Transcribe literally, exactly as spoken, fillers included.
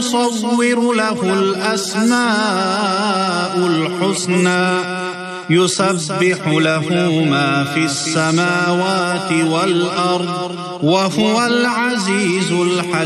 نصور له الأسماء الحسنى يسبح له ما في السماوات والأرض وهو العزيز الحكيم.